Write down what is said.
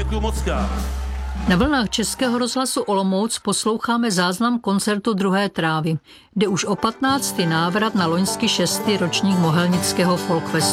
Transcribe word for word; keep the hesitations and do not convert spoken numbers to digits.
Děkuji moc krát. Na vlnách Českého rozhlasu Olomouc posloucháme záznam koncertu Druhé trávy. Jde už o patnáctý návrat na loňský šestý ročník Mohelnického folkfestu.